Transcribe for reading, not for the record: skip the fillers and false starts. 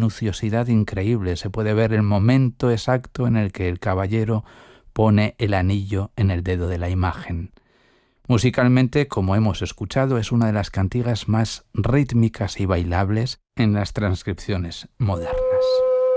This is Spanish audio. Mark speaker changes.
Speaker 1: minuciosidad increíble. Se puede ver el momento exacto en el que el caballero pone el anillo en el dedo de la imagen. Musicalmente, como hemos escuchado, es una de las cantigas más rítmicas y bailables en las transcripciones modernas.